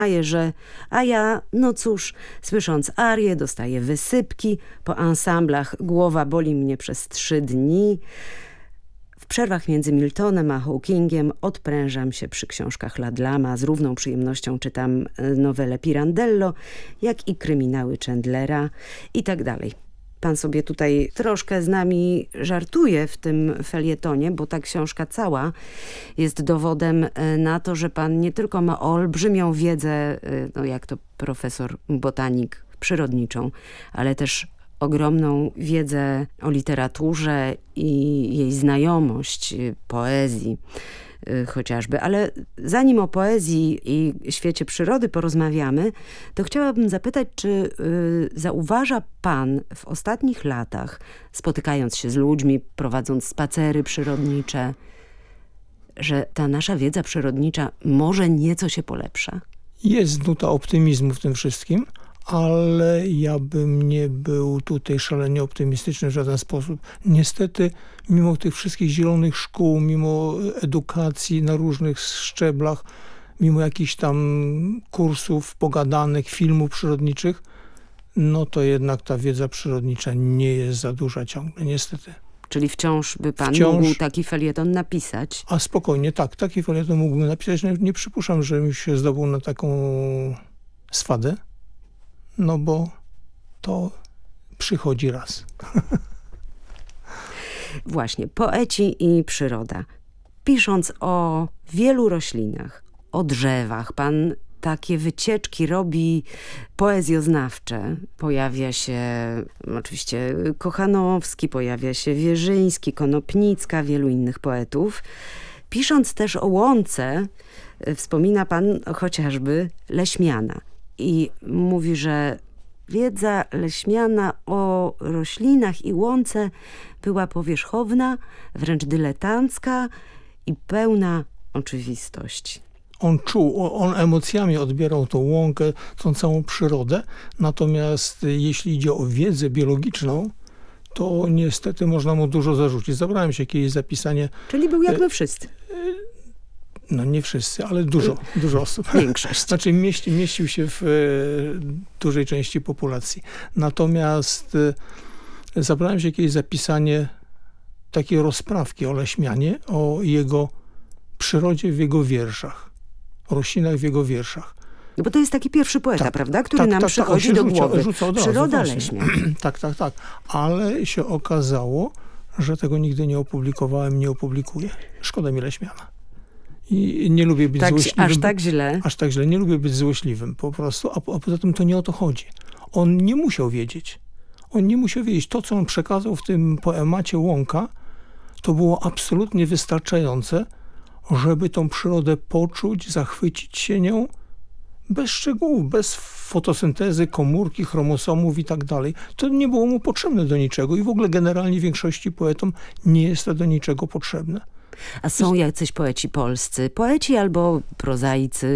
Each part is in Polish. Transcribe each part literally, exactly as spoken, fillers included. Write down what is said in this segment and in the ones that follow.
że a ja, no cóż, słysząc arię, dostaję wysypki, po ansamblach głowa boli mnie przez trzy dni. W przerwach między Miltonem a Hawkingiem odprężam się przy książkach Ladlama, z równą przyjemnością czytam nowelę Pirandello, jak i kryminały Chandlera i tak dalej. Pan sobie tutaj troszkę z nami żartuje w tym felietonie, bo ta książka cała jest dowodem na to, że pan nie tylko ma olbrzymią wiedzę, no jak to profesor botanik, przyrodniczą, ale też ogromną wiedzę o literaturze i jej znajomość poezji chociażby. Ale zanim o poezji i świecie przyrody porozmawiamy, to chciałabym zapytać, czy y, zauważa pan w ostatnich latach, spotykając się z ludźmi, prowadząc spacery przyrodnicze, że ta nasza wiedza przyrodnicza może nieco się polepsza? Jest nuta optymizmu w tym wszystkim, ale ja bym nie był tutaj szalenie optymistyczny w żaden sposób. Niestety, mimo tych wszystkich zielonych szkół, mimo edukacji na różnych szczeblach, mimo jakichś tam kursów, pogadanych, filmów przyrodniczych, no to jednak ta wiedza przyrodnicza nie jest za duża ciągle, niestety. Czyli wciąż by pan wciąż... mógł taki felieton napisać? A spokojnie, tak, taki felieton mógłbym napisać. Nie, nie przypuszczam, żebym się zdobył na taką swadę. No bo to przychodzi raz. Właśnie, poeci i przyroda. Pisząc o wielu roślinach, o drzewach, pan takie wycieczki robi poezjoznawcze. Pojawia się oczywiście Kochanowski, pojawia się Wierzyński, Konopnicka, wielu innych poetów. Pisząc też o łące, wspomina pan chociażby Leśmiana. I mówi, że wiedza Leśmiana o roślinach i łące była powierzchowna, wręcz dyletancka i pełna oczywistości. On czuł, on emocjami odbierał tą łąkę, tą całą przyrodę. Natomiast jeśli idzie o wiedzę biologiczną, to niestety można mu dużo zarzucić. Zabrałem się kiedyś zapisanie... Czyli był jak my wszyscy. No nie wszyscy, ale dużo, dużo osób. Większość. Znaczy mieści, mieścił się w e, dużej części populacji. Natomiast e, zabrałem się kiedyś zapisanie takiej rozprawki o Leśmianie, o jego przyrodzie w jego wierszach, o roślinach w jego wierszach. No bo to jest taki pierwszy poeta, tak, prawda? Który tak, nam tak, przychodzi tak, do rzuca, głowy. Rzuca od razu, Przyroda właśnie. Leśmian. Tak, tak, tak. Ale się okazało, że tego nigdy nie opublikowałem, nie opublikuję. Szkoda mi Leśmiana. I nie lubię być tak, złośliwym. Aż tak źle? Aż tak źle. Nie lubię być złośliwym po prostu, a, a poza tym to nie o to chodzi. On nie musiał wiedzieć. On nie musiał wiedzieć. To, co on przekazał w tym poemacie Łąka, to było absolutnie wystarczające, żeby tą przyrodę poczuć, zachwycić się nią, bez szczegółów, bez fotosyntezy, komórki, chromosomów i tak dalej. To nie było mu potrzebne do niczego i w ogóle generalnie większości poetom nie jest to do niczego potrzebne. A są jacyś poeci polscy, poeci albo prozaicy,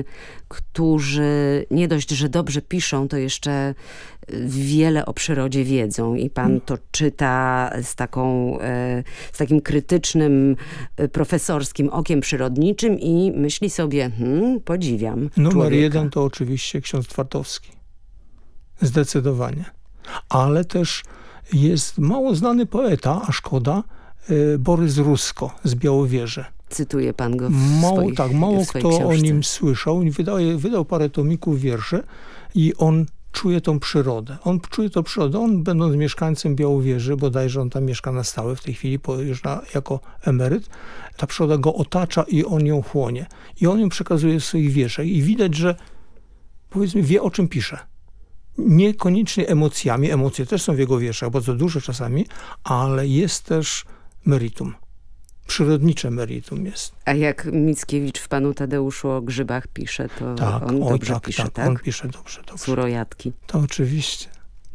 którzy nie dość, że dobrze piszą, to jeszcze wiele o przyrodzie wiedzą i pan to czyta z, taką, z takim krytycznym, profesorskim okiem przyrodniczym i myśli sobie, hmm, podziwiam Numer człowieka. jeden to oczywiście ksiądz Twardowski. Zdecydowanie. Ale też jest mało znany poeta, a szkoda, Borys Rusko z Białowieży. Cytuje pan go w mało, swoich, Tak, mało w swojej kto książce. o nim słyszał. Wydał, wydał parę tomików wierszy i on czuje tą przyrodę. On czuje tą przyrodę. On, będąc mieszkańcem Białowieży, bodajże on tam mieszka na stałe w tej chwili, już na, jako emeryt, ta przyroda go otacza i on ją chłonie. I on ją przekazuje w swoich wierszach. I widać, że powiedzmy wie, o czym pisze. Niekoniecznie emocjami. Emocje też są w jego wierszach, bardzo duże czasami, ale jest też meritum. Przyrodnicze meritum jest. A jak Mickiewicz w Panu Tadeuszu o grzybach pisze, to tak, on oj, dobrze tak, pisze, tak? tak? On pisze dobrze, dobrze. Surojatki. To oczywiście.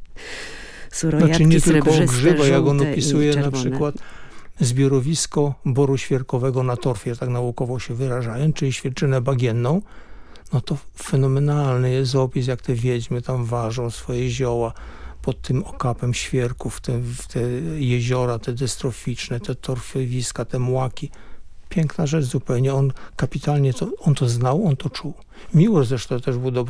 Surojatki, znaczy nie tylko o grzybach, jak on żółte opisuje i na czerwone. przykład zbiorowisko boru świerkowego na torfie, tak naukowo się wyrażając, czyli świerczynę bagienną, no to fenomenalny jest opis, jak te wiedźmy tam ważą swoje zioła pod tym okapem świerków, te, te jeziora, te dystroficzne, te torfowiska, te młaki. Piękna rzecz zupełnie. On kapitalnie to, on to znał, on to czuł. Miłosz zresztą też był dobry